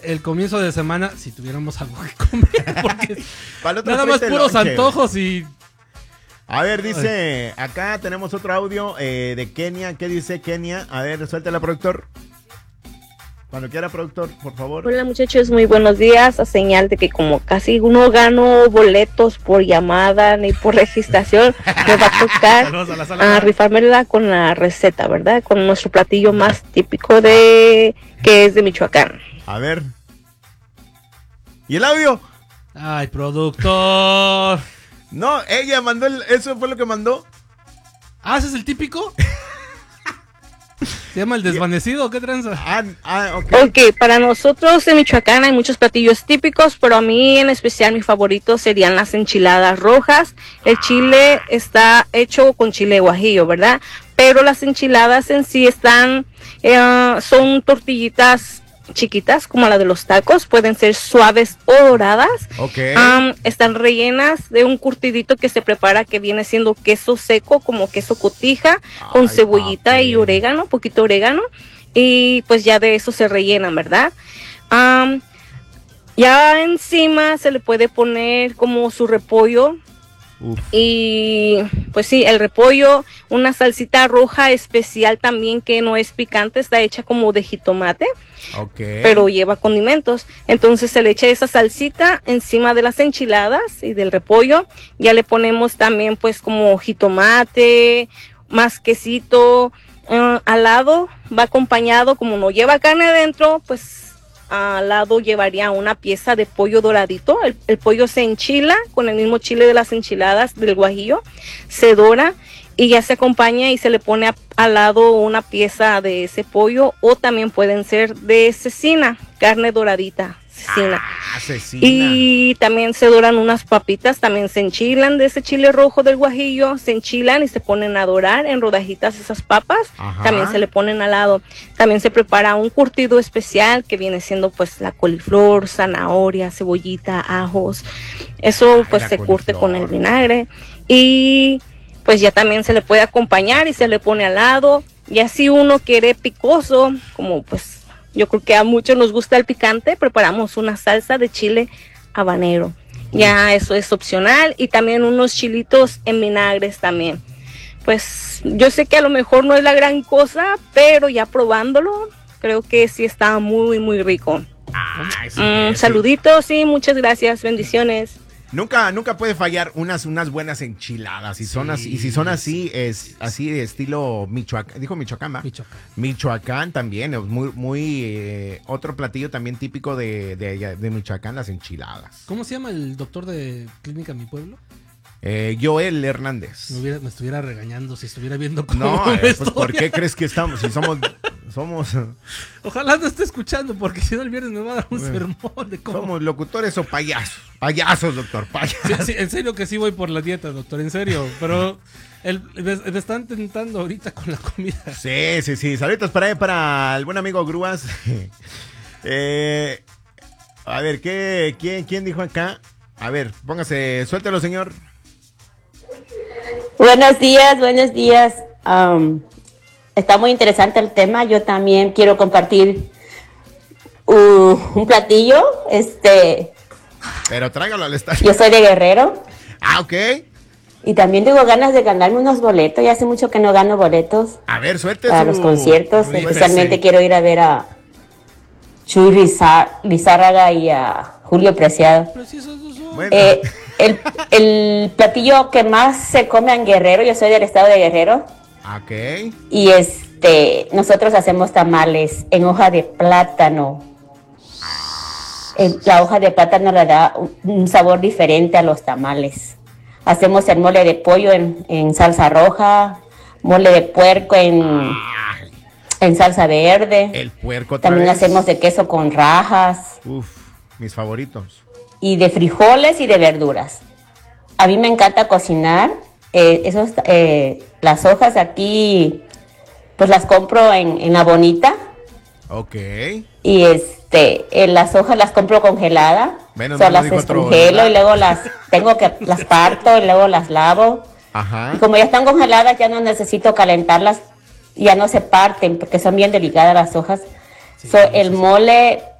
el comienzo de semana si tuviéramos algo que comer, porque nada más puros lonche, antojos y... A ver, dice, acá tenemos otro audio de Kenia. ¿Qué dice Kenia? A ver, suéltala, productor. Cuando quiera, productor, por favor. Hola muchachos, muy buenos días. A señal de que como casi no gano boletos por llamada ni por registración, me va a tocar a rifármela con la receta, ¿verdad? Con nuestro platillo más típico que es de Michoacán. A ver. ¿Y el audio? Ay, productor. No, ella mandó eso fue lo que mandó. Ah, ¿ese es el típico? ¿Se llama el desvanecido? ¿Qué tranza? Ok, para nosotros en Michoacán hay muchos platillos típicos, pero a mí en especial mi favorito serían las enchiladas rojas. El chile está hecho con chile guajillo, ¿verdad? Pero las enchiladas en sí son tortillitas chiquitas como la de los tacos, pueden ser suaves o doradas. Okay. Están rellenas de un curtidito que se prepara que viene siendo queso seco, como queso cotija, con cebollita y orégano, poquito orégano, y pues ya de eso se rellenan, ¿verdad? Ya encima se le puede poner como su repollo. Uf. Y pues sí, el repollo, una salsita roja especial también que no es picante, está hecha como de jitomate, pero lleva condimentos. Entonces se le echa esa salsita encima de las enchiladas y del repollo. Ya le ponemos también pues como jitomate, más quesito. Al lado va acompañado, como no lleva carne adentro, pues al lado llevaría una pieza de pollo doradito. El pollo se enchila con el mismo chile de las enchiladas del guajillo, se dora y ya se acompaña y se le pone al lado una pieza de ese pollo, o también pueden ser de cecina, carne doradita, cecina. Cecina. Y también se doran unas papitas, también se enchilan de ese chile rojo del guajillo, se enchilan y se ponen a dorar en rodajitas esas papas. Ajá. También se le ponen al lado. También se prepara un curtido especial que viene siendo pues la coliflor, zanahoria, cebollita, ajos. Eso pues se curte con el vinagre y pues ya también se le puede acompañar y se le pone al lado. Y así uno quiere picoso, como pues yo creo que a muchos nos gusta el picante, preparamos una salsa de chile habanero. Ya eso es opcional, y también unos chilitos en vinagres también. Pues yo sé que a lo mejor no es la gran cosa, pero ya probándolo, creo que sí está muy, muy rico. Saluditos y muchas gracias, bendiciones. Nunca puede fallar unas buenas enchiladas. Si son así, es así de estilo Michoacán. Dijo Michoacán, ¿va? Michoacán también, es muy otro platillo también típico de Michoacán, las enchiladas. ¿Cómo se llama el doctor de Clínica Mi Pueblo? Joel Hernández. Me estuviera regañando si estuviera viendo cómo no, pues ¿por qué crees que estamos? Si somos Ojalá no esté escuchando, porque si no el viernes me va a dar un sermón de cómo. ¿Somos locutores o payasos? Payasos, doctor, payasos. Sí, en serio que sí voy por la dieta, doctor, en serio. Pero me están tentando ahorita con la comida. Sí. Saludos para el buen amigo Grúas. A ver, ¿quién dijo acá? A ver, póngase, suéltelo, señor. Buenos días. Está muy interesante el tema. Yo también quiero compartir un platillo. Pero tráigalo al estadio. Yo soy de Guerrero. Ok. Y también tengo ganas de ganarme unos boletos. Ya hace mucho que no gano boletos. A ver, suerte. Para los conciertos. Especialmente quiero ir a ver a Chuy Lizárraga y a Julio Preciado. Bueno. El platillo que más se come en Guerrero, yo soy del estado de Guerrero. Ok. Y nosotros hacemos tamales en hoja de plátano. La hoja de plátano le da un sabor diferente a los tamales. Hacemos el mole de pollo en salsa roja, mole de puerco en salsa verde. El puerco también hacemos de queso con rajas. Uf, mis favoritos. Y de frijoles y de verduras. A mí me encanta cocinar. Las hojas aquí, pues las compro en La Bonita. Ok. Y las hojas las compro congeladas. Las descongelo y luego las parto y luego las lavo. Ajá. Y como ya están congeladas, ya no necesito calentarlas, ya no se parten porque son bien delicadas las hojas. Sí, el mole